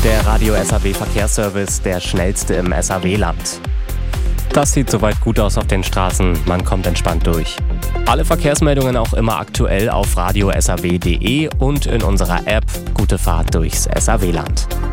Der Radio SAW Verkehrsservice, der schnellste im SAW-Land. Das sieht soweit gut aus auf den Straßen, man kommt entspannt durch. Alle Verkehrsmeldungen auch immer aktuell auf radiosaw.de und in unserer App. Gute Fahrt durchs SAW-Land.